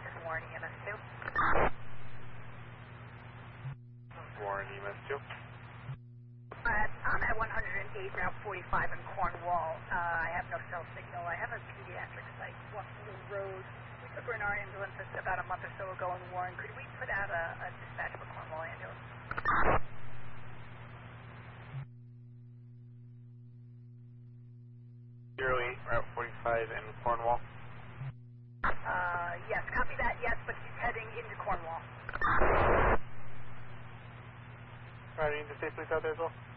is Warren EMS2. Warren EMS2. I'm at 108 Route 45 in Cornwall. I have no cell signal. I have a pediatric site, Walking Road. We took her in our ambulance about a month or so ago in Warren. Could we put out a dispatch for Cornwall ambulance? 08 Route 45 in Cornwall. Yes, copy that, yes, but she's heading into Cornwall. Alright, you need to stay please out there as well?